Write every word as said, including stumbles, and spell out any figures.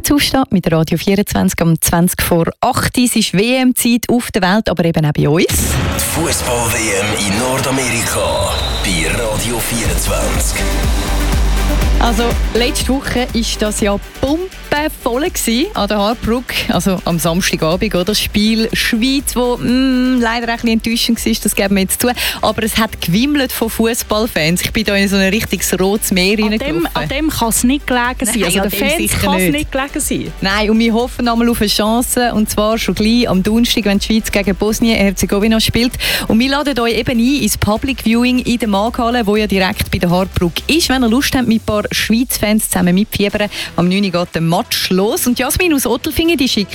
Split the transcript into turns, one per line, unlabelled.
Gutes Aufstehen mit Radio vierundzwanzig am zwanzig vor acht. Es ist W M-Zeit auf der Welt, aber eben auch bei uns.
Die Fußball-W M in Nordamerika bei Radio vierundzwanzig.
Also, letzte Woche war das ja pumpenvoll an der Hardbrook. Also am Samstagabend, oder? Das Spiel Schweiz, das mm, leider ein bisschen enttäuschend war, das geben wir jetzt zu. Aber es hat gewimmelt von Fußballfans. Ich bin da in so ein richtiges rotes Meer hineingelaufen.
An dem kann es nicht gelegen sein.
Nein,
also
an
den
dem
Fans
sicher
kann es
nicht.
nicht gelegen sein.
Nein, und wir hoffen einmal auf eine Chance. Und zwar schon gleich am Donnerstag, wenn die Schweiz gegen Bosnien-Herzegowina spielt. Und wir laden euch eben ein ins Public Viewing in der Maghalle, wo ja direkt bei der Hardbrook ist. Wenn ihr Lust habt, mit ein paar Schweiz-Fans zusammen mitfiebern, am neun Uhr geht der Match los. Und Jasmin aus Ottelfingen, die schickt